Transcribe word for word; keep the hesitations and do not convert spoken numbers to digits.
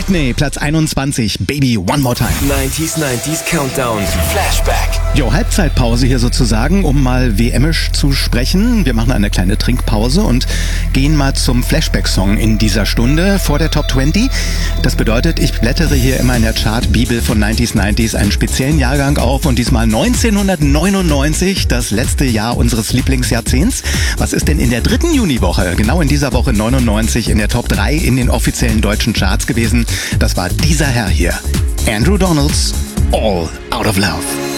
Britney, Platz einundzwanzig, Baby One More Time. neunziger, neunziger Countdown, Flashback. Jo, Halbzeitpause hier sozusagen, um mal W M-isch zu sprechen. Wir machen eine kleine Trinkpause und gehen mal zum Flashback-Song in dieser Stunde vor der Top zwanzig. Das bedeutet, ich blättere hier immer in der Chart-Bibel von neunziger, neunziger einen speziellen Jahrgang auf und diesmal neunzehnhundertneunundneunzig, das letzte Jahr unseres Lieblingsjahrzehnts. Was ist denn in der dritten Juniwoche, genau in dieser Woche neunundneunzig, in der Top drei in den offiziellen deutschen Charts gewesen? Das war dieser Herr hier, Andrew Donalds, All Out of Love.